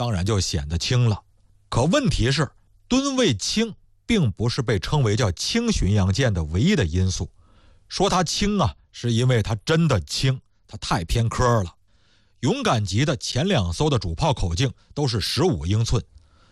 当然就显得轻了。可问题是，吨位轻并不是被称为叫轻巡洋舰的唯一的因素。说它轻啊，是因为它真的轻，它太偏科了。勇敢级的前2艘的主炮口径都是15英寸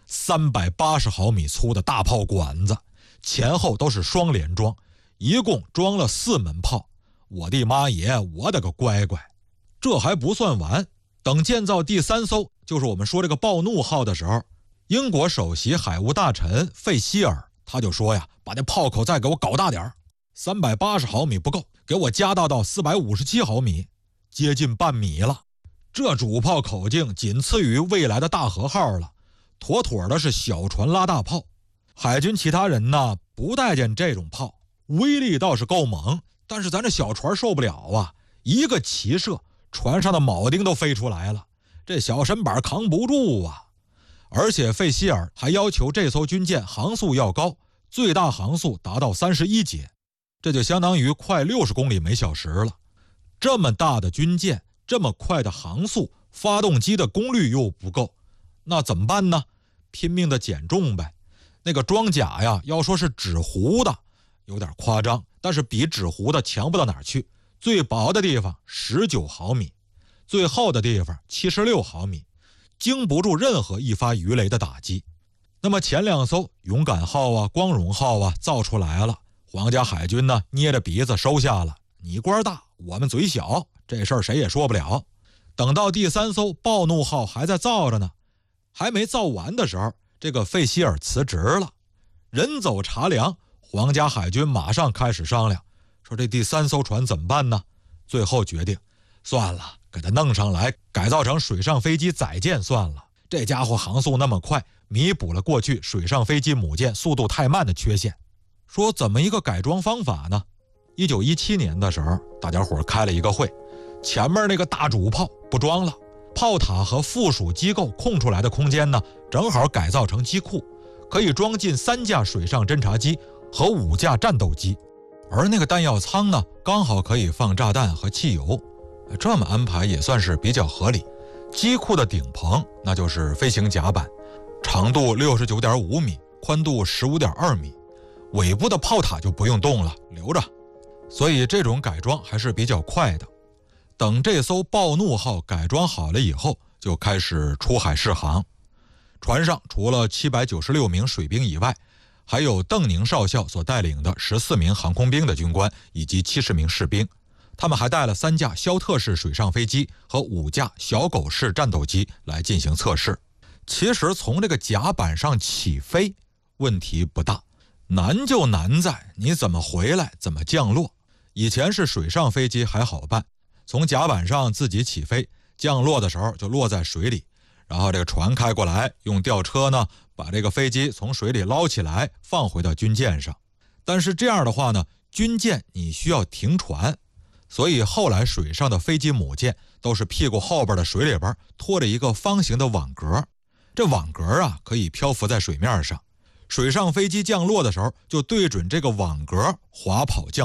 ，380毫米粗的大炮管子，前后都是双联装，一共装了4门炮。我的妈耶，我的个乖乖！这还不算完，等建造第3艘，就是我们说这个暴怒号的时候，英国首席海务大臣费希尔他就说呀，把这炮口再给我搞大点，380毫米不够，给我加大到457毫米，接近半米了。这主炮口径仅次于未来的大和号了，妥妥的是小船拉大炮。海军其他人呢不待见这种炮，威力倒是够猛，但是咱这小船受不了啊，一个齐射，船上的铆钉都飞出来了，这小身板扛不住啊。而且费希尔还要求这艘军舰航速要高，最大航速达到31节，这就相当于快60公里每小时了。这么大的军舰，这么快的航速，发动机的功率又不够，那怎么办呢？拼命的减重呗。那个装甲呀，要说是纸糊的有点夸张，但是比纸糊的强不到哪儿去。最薄的地方19毫米，最厚的地方76毫米，经不住任何一发鱼雷的打击。那么前2艘勇敢号啊、光荣号啊造出来了，皇家海军呢捏着鼻子收下了，你官大我们嘴小，这事儿谁也说不了。等到第3艘暴怒号还在造着呢，还没造完的时候，这个费希尔辞职了，人走茶凉，皇家海军马上开始商量，说这第3艘船怎么办呢？最后决定算了，给它弄上来改造成水上飞机载舰算了，这家伙航速那么快，弥补了过去水上飞机母舰速度太慢的缺陷。说怎么一个改装方法呢？1917年的时候，大家伙开了一个会，前面那个大主炮不装了，炮塔和附属机构空出来的空间呢，正好改造成机库，可以装进3架水上侦察机和5架战斗机，而那个弹药舱呢，刚好可以放炸弹和汽油。这么安排也算是比较合理。机库的顶棚那就是飞行甲板，长度69.5米，宽度15.2米，尾部的炮塔就不用动了，留着。所以这种改装还是比较快的。等这艘暴怒号改装好了以后，就开始出海试航。船上除了796名水兵以外，还有邓宁少校所带领的14名航空兵的军官以及70名士兵。他们还带了3架肖特式水上飞机和5架小狗式战斗机来进行测试。其实从这个甲板上起飞问题不大，难就难在你怎么回来，怎么降落。以前是水上飞机还好办，从甲板上自己起飞，降落的时候就落在水里，然后这个船开过来，用吊车呢把这个飞机从水里捞起来放回到军舰上。但是这样的话呢，军舰你需要停船，所以后来水上的飞机母舰都是屁股后边的水里边拖着一个方形的网格，这网格啊可以漂浮在水面上，水上飞机降落的时候就对准这个网格滑跑降